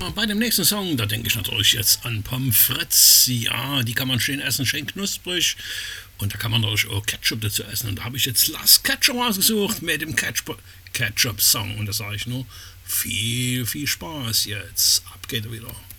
Bei dem nächsten Song, da denke ich natürlich jetzt an Pommes frites. Ja, die kann man schön essen, schön knusprig. Und da kann man natürlich auch Ketchup dazu essen. Und da habe ich jetzt Last Ketchup ausgesucht mit dem Ketchup-Song. Und da sage ich nur, viel Spaß jetzt. Ab geht er wieder.